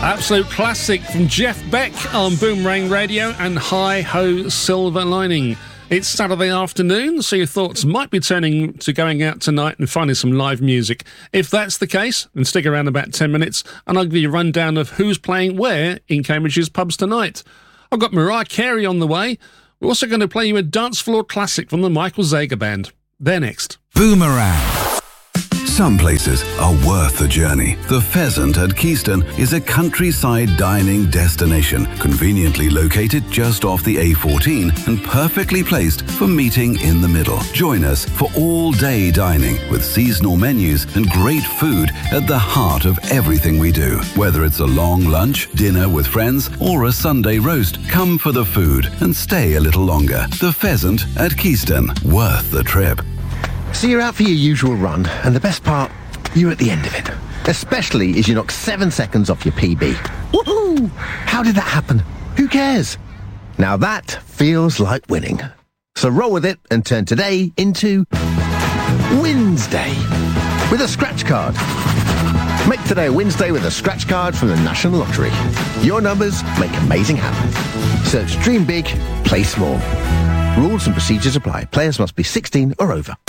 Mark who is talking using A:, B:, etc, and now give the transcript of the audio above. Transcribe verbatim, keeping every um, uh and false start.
A: Absolute classic from Jeff Beck on Boomerang Radio and Hi Ho Silver Lining. It's Saturday afternoon, so your thoughts might be turning to going out tonight and finding some live music. If that's the case, then stick around about ten minutes and I'll give you a rundown of who's playing where in Cambridge's pubs tonight. I've got Mariah Carey on the way. We're also going to play you a dance floor classic from the Michael Zager Band. They're next.
B: Boomerang. Some places are worth the journey. The Pheasant at Keyston is a countryside dining destination, conveniently located just off the A fourteen and perfectly placed for meeting in the middle. Join us for all-day dining with seasonal menus and great food at the heart of everything we do. Whether it's a long lunch, dinner with friends, or a Sunday roast, come for the food and stay a little longer. The Pheasant at Keyston, worth the trip.
C: So you're out for your usual run, and the best part, you're at the end of it. Especially as you knock seven seconds off your P B. Woohoo! How did that happen? Who cares? Now that feels like winning. So roll with it and turn today into Wednesday with a scratch card. Make today a Wednesday with a scratch card from the National Lottery. Your numbers make amazing happen. Search Dream Big, Play Small. Rules and procedures apply. Players must be sixteen or over.